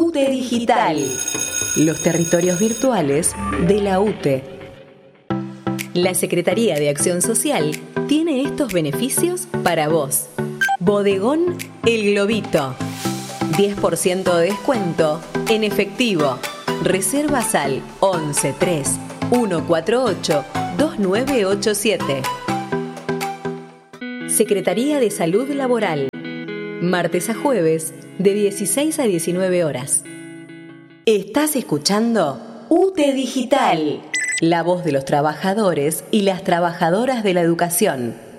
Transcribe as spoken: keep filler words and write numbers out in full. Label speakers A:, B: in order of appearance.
A: U T E Digital, los territorios virtuales de la U T E. La Secretaría de Acción Social tiene estos beneficios para vos. Bodegón El Globito. diez por ciento de descuento en efectivo. Reservas al once tres uno cuatro ocho dos nueve ocho siete. Secretaría de Salud Laboral. Martes a jueves de dieciséis a diecinueve horas. Estás escuchando U T E Digital, la voz de los trabajadores y las trabajadoras de la educación.